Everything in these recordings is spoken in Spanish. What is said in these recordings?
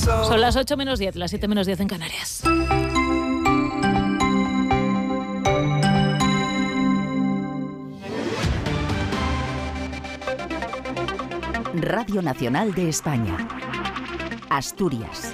Son las 8 menos 10, las 7 menos 10 en Canarias. Radio Nacional de España. Asturias.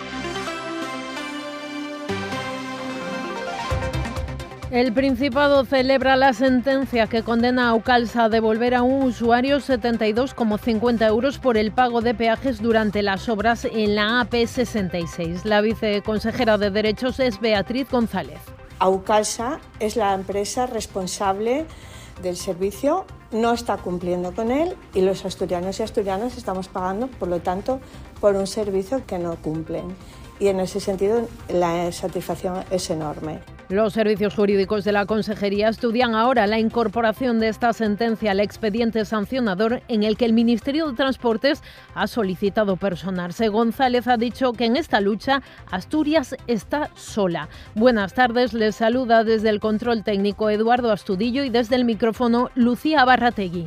El Principado celebra la sentencia que condena a Aucalsa a devolver a un usuario 72,50 euros por el pago de peajes durante las obras en la AP66. La viceconsejera de Derechos es Beatriz González. Aucalsa es la empresa responsable del servicio, no está cumpliendo con él y los asturianos y asturianas estamos pagando, por lo tanto, por un servicio que no cumplen. Y en ese sentido la satisfacción es enorme. Los servicios jurídicos de la Consejería estudian ahora la incorporación de esta sentencia al expediente sancionador en el que el Ministerio de Transportes ha solicitado personarse. González ha dicho que en esta lucha Asturias está sola. Buenas tardes, les saluda desde el control técnico Eduardo Astudillo y desde el micrófono Lucía Barrategui.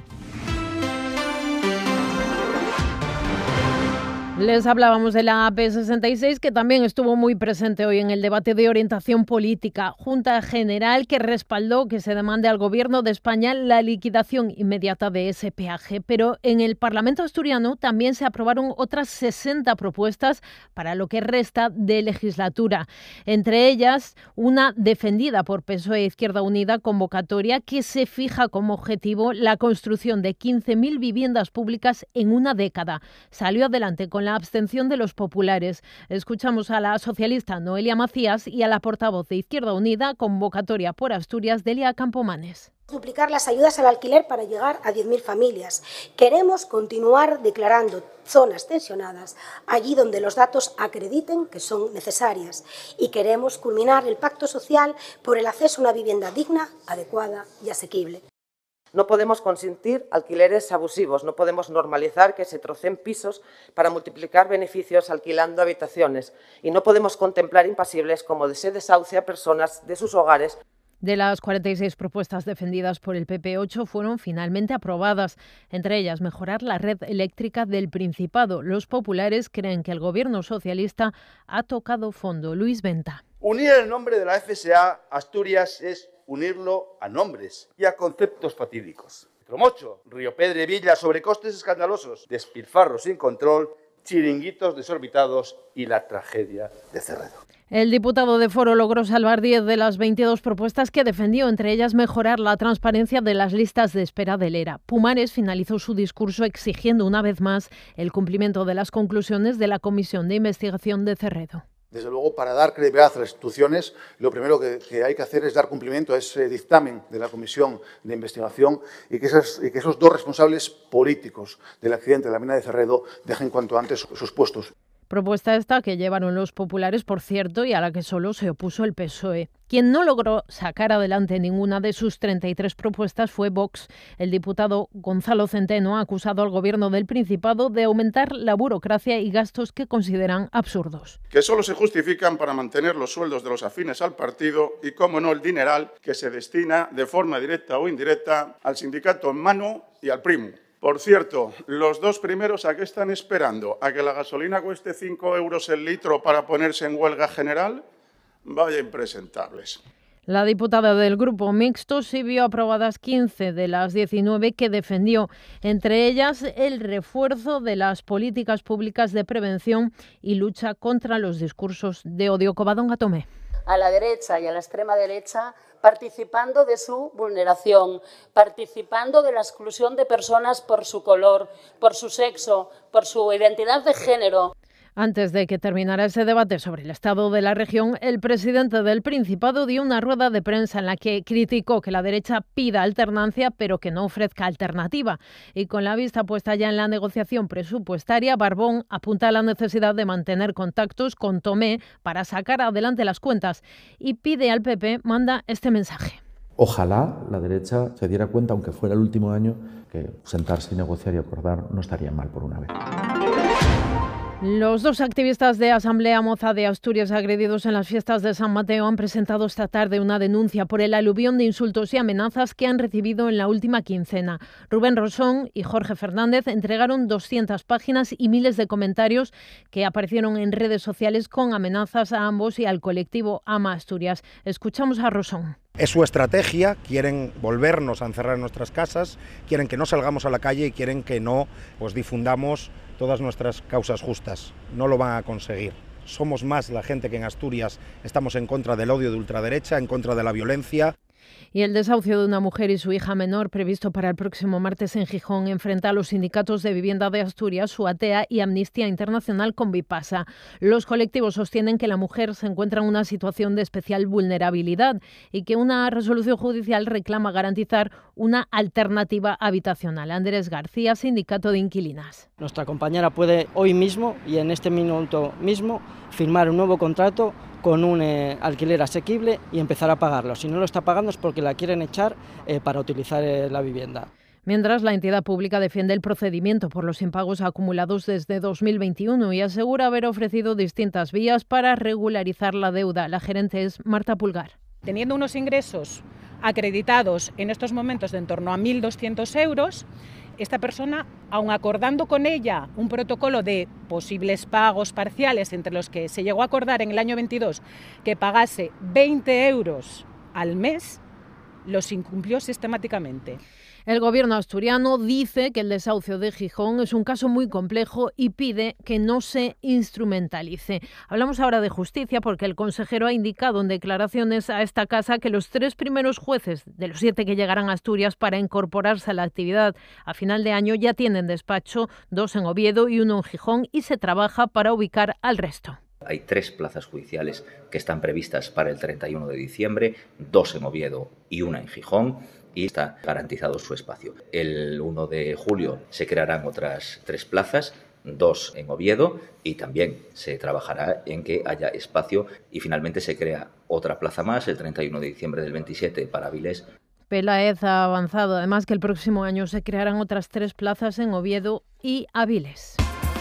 Les hablábamos de la AP66, que también estuvo muy presente hoy en el debate de orientación política. Junta General que respaldó que se demande al Gobierno de España la liquidación inmediata de ese peaje. Pero en el Parlamento asturiano también se aprobaron otras 60 propuestas para lo que resta de legislatura. Entre ellas, una defendida por PSOE e Izquierda Unida, convocatoria que se fija como objetivo la construcción de 15.000 viviendas públicas en una década. Salió adelante con la abstención de los populares. Escuchamos a la socialista Noelia Macías y a la portavoz de Izquierda Unida, convocatoria por Asturias, Delia Campomanes. Duplicar las ayudas al alquiler para llegar a 10.000 familias. Queremos continuar declarando zonas tensionadas allí donde los datos acrediten que son necesarias. Y queremos culminar el pacto social por el acceso a una vivienda digna, adecuada y asequible. No podemos consentir alquileres abusivos, no podemos normalizar que se troceen pisos para multiplicar beneficios alquilando habitaciones y no podemos contemplar impasibles cómo se desahucia a personas de sus hogares. De las 46 propuestas defendidas por el PP, 8 fueron finalmente aprobadas. Entre ellas, mejorar la red eléctrica del Principado. Los populares creen que el gobierno socialista ha tocado fondo. Luis Venta. Unir el nombre de la FSA Asturias es unirlo a nombres y a conceptos fatídicos. Tromocho, Río Pedre, Villa, sobrecostes escandalosos, despilfarros sin control, chiringuitos desorbitados y la tragedia de Cerredo. El diputado de Foro logró salvar 10 de las 22 propuestas que defendió, entre ellas mejorar la transparencia de las listas de espera del ERA. Pumares finalizó su discurso exigiendo una vez más el cumplimiento de las conclusiones de la Comisión de Investigación de Cerredo. Desde luego, para dar credibilidad a las instituciones, lo primero que hay que hacer es dar cumplimiento a ese dictamen de la Comisión de Investigación y que esos dos responsables políticos del accidente de la mina de Cerredo dejen cuanto antes sus puestos. Propuesta esta que llevaron los populares, por cierto, y a la que solo se opuso el PSOE. Quien no logró sacar adelante ninguna de sus 33 propuestas fue Vox. El diputado Gonzalo Centeno ha acusado al Gobierno del Principado de aumentar la burocracia y gastos que consideran absurdos. Que solo se justifican para mantener los sueldos de los afines al partido y, cómo no, el dineral que se destina de forma directa o indirecta al sindicato en mano y al primo. Por cierto, los dos primeros, ¿a qué están esperando? ¿A que la gasolina cueste 5 euros el litro para ponerse en huelga general? Vaya impresentables. La diputada del Grupo Mixto sí vio aprobadas 15 de las 19 que defendió, entre ellas el refuerzo de las políticas públicas de prevención y lucha contra los discursos de odio. Covadonga Tomé. A la derecha y a la extrema derecha, participando de su vulneración, participando de la exclusión de personas por su color, por su sexo, por su identidad de género. Antes de que terminara ese debate sobre el estado de la región, el presidente del Principado dio una rueda de prensa en la que criticó que la derecha pida alternancia, pero que no ofrezca alternativa. Y con la vista puesta ya en la negociación presupuestaria, Barbón apunta a la necesidad de mantener contactos con Tomé para sacar adelante las cuentas y pide al PP, manda este mensaje. Ojalá la derecha se diera cuenta, aunque fuera el último año, que sentarse y negociar y acordar no estaría mal por una vez. Los dos activistas de Asamblea Moza de Asturias agredidos en las fiestas de San Mateo han presentado esta tarde una denuncia por el aluvión de insultos y amenazas que han recibido en la última quincena. Rubén Rosón y Jorge Fernández entregaron 200 páginas y miles de comentarios que aparecieron en redes sociales con amenazas a ambos y al colectivo Ama Asturias. Escuchamos a Rosón. Es su estrategia, quieren volvernos a encerrar en nuestras casas, quieren que no salgamos a la calle y quieren que no difundamos todas nuestras causas justas. No lo van a conseguir. Somos más la gente que en Asturias estamos en contra del odio de ultraderecha, en contra de la violencia. Y el desahucio de una mujer y su hija menor previsto para el próximo martes en Gijón enfrenta a los sindicatos de vivienda de Asturias, Suatea y Amnistía Internacional con Vipasa. Los colectivos sostienen que la mujer se encuentra en una situación de especial vulnerabilidad y que una resolución judicial reclama garantizar una alternativa habitacional. Andrés García, Sindicato de Inquilinas. Nuestra compañera puede hoy mismo y en este minuto mismo firmar un nuevo contrato con un alquiler asequible y empezar a pagarlo. Si no lo está pagando es porque la quieren echar para utilizar la vivienda. Mientras, la entidad pública defiende el procedimiento por los impagos acumulados desde 2021 y asegura haber ofrecido distintas vías para regularizar la deuda. La gerente es Marta Pulgar. Teniendo unos ingresos acreditados en estos momentos de en torno a 1.200 euros, esta persona, aun acordando con ella un protocolo de posibles pagos parciales entre los que se llegó a acordar en el año 22 que pagase 20 euros al mes, los incumplió sistemáticamente. El gobierno asturiano dice que el desahucio de Gijón es un caso muy complejo y pide que no se instrumentalice. Hablamos ahora de justicia porque el consejero ha indicado en declaraciones a esta casa que los 3 primeros jueces de los 7 que llegarán a Asturias para incorporarse a la actividad a final de año ya tienen despacho, 2 en Oviedo y 1 en Gijón, y se trabaja para ubicar al resto. Hay 3 plazas judiciales que están previstas para el 31 de diciembre, 2 en Oviedo y 1 en Gijón, y está garantizado su espacio. El 1 de julio se crearán otras 3 plazas, 2 en Oviedo, y también se trabajará en que haya espacio, y finalmente se crea otra plaza más el 31 de diciembre del 27 para Avilés. Peláez ha avanzado además que el próximo año se crearán otras 3 plazas en Oviedo y Avilés.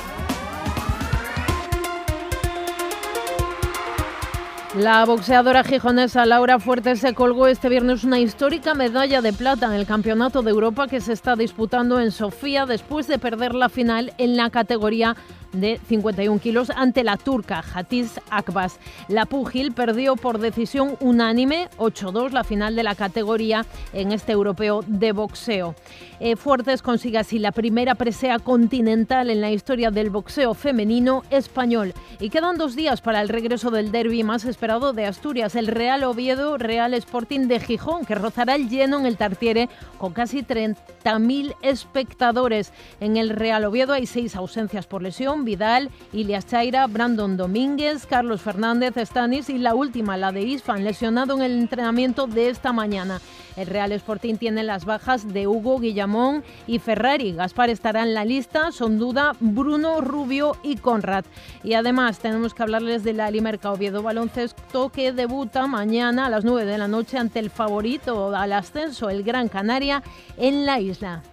La boxeadora gijonesa Laura Fuertes se colgó este viernes una histórica medalla de plata en el Campeonato de Europa que se está disputando en Sofía después de perder la final en la categoría de 51 kilos ante la turca Hatice Akbas. La púgil perdió por decisión unánime 8-2 la final de la categoría en este europeo de boxeo. Fuertes consigue así la primera presea continental en la historia del boxeo femenino español. Y quedan 2 días para el regreso del derbi más esperado de Asturias, el Real Oviedo Real Sporting de Gijón, que rozará el lleno en el Tartiere con casi 30.000 espectadores. En el Real Oviedo hay 6 ausencias por lesión: Vidal, Ilias Chaira, Brandon Domínguez, Carlos Fernández, Stanis y la última, la de Isfan, lesionado en el entrenamiento de esta mañana. El Real Sporting tiene las bajas de Hugo, Guillamón y Ferrari. Gaspar estará en la lista, son duda Bruno, Rubio y Conrad. Y además tenemos que hablarles de la Limerca Oviedo Baloncesto, que debuta mañana a las 9 de la noche ante el favorito al ascenso, el Gran Canaria, en la isla.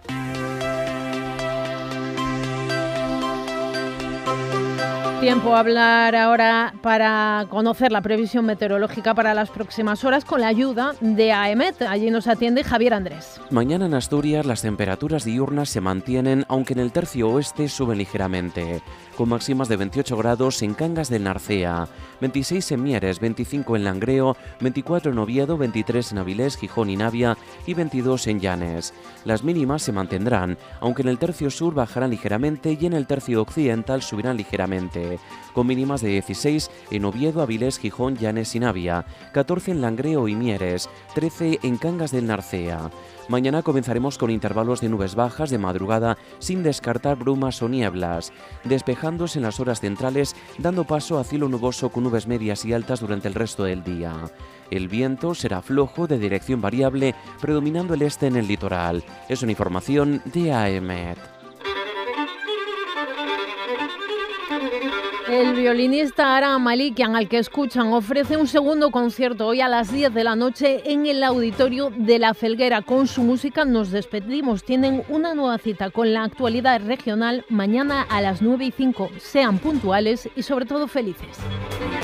Tiempo a hablar ahora para conocer la previsión meteorológica para las próximas horas con la ayuda de AEMET. Allí nos atiende Javier Andrés. Mañana en Asturias las temperaturas diurnas se mantienen, aunque en el tercio oeste suben ligeramente, con máximas de 28 grados en Cangas del Narcea, 26 en Mieres, 25 en Langreo, 24 en Oviedo, 23 en Avilés, Gijón y Navia y 22 en Llanes. Las mínimas se mantendrán, aunque en el tercio sur bajarán ligeramente y en el tercio occidental subirán ligeramente, con mínimas de 16 en Oviedo, Avilés, Gijón, Llanes y Navia, 14 en Langreo y Mieres, 13 en Cangas del Narcea. Mañana comenzaremos con intervalos de nubes bajas de madrugada sin descartar brumas o nieblas, despejándose en las horas centrales, dando paso a cielo nuboso con nubes medias y altas durante el resto del día. El viento será flojo de dirección variable, predominando el este en el litoral. Es una información de AEMET. El violinista Aram Malikian, al que escuchan, ofrece un segundo concierto hoy a las 10 de la noche en el Auditorio de La Felguera. Con su música nos despedimos. Tienen una nueva cita con la actualidad regional mañana a las 9:05. Sean puntuales y sobre todo felices.